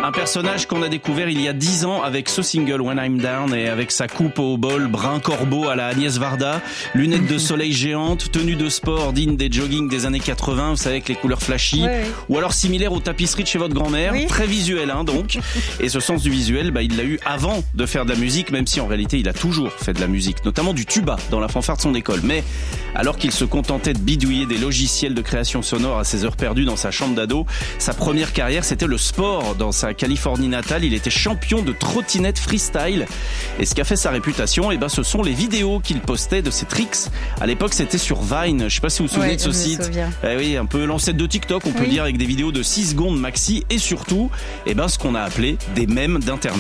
Un personnage qu'on a découvert il y a 10 ans avec ce single When I'm Down et avec sa coupe au bol brun corbeau à la Agnès Varda, lunettes de soleil géantes, tenue de sport digne des joggings des années 80, vous savez, avec les couleurs flashy, ou alors similaire aux tapisseries de chez votre grand-mère, très visuel donc. Et ce sens du visuel, il l'a eu avant de faire de la musique, même si en réalité il a toujours fait de la musique, notamment du tuba dans la fanfare de son école. Mais alors qu'il se contentait de bidouiller des logiciels de création sonore à ses heures perdues dans sa chambre d'ado, sa première carrière c'était le sport. Dans sa Californie natale, il était champion de trottinette freestyle. Et ce qui a fait sa réputation, ce sont les vidéos qu'il postait de ses tricks. À l'époque, c'était sur Vine. Je sais pas si vous vous souvenez de ce site. Oui, un peu l'ancêtre de TikTok, on peut dire, avec des vidéos de 6 secondes maxi et surtout, ce qu'on a appelé des mèmes d'internet.